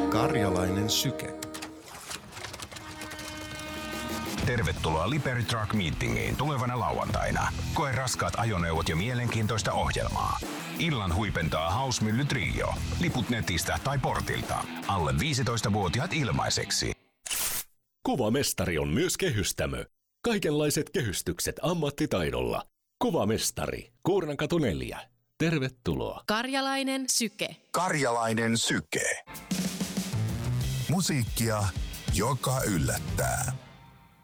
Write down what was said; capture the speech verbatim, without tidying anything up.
Karjalainen syke. Tervetuloa Lipery Truck Meetingiin tulevana lauantaina. Koe raskaat ajoneuvot ja mielenkiintoista ohjelmaa. Illan huipentaa Hausmylly Trio. Liput netistä tai portilta. Alle viisitoistavuotiaat ilmaiseksi. Kuvamestari on myös kehystämö. Kaikenlaiset kehystykset ammattitaidolla. Kuvamestari, Kuurnankatu neljä. Tervetuloa. Karjalainen syke. Karjalainen syke. Musiikkia, joka yllättää.